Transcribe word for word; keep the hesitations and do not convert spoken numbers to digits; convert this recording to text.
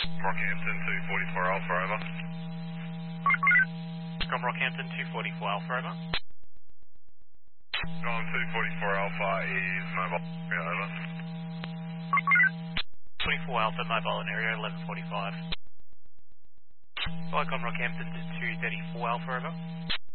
Rockhampton two forty-four Alpha, over. From Rockhampton two forty-four Alpha, over. Gone two forty-four Alpha is mobile, yeah, over. twenty-four Alpha, mobile in area eleven forty-five. Flycom Rockhampton to two thirty-four Alpha, over.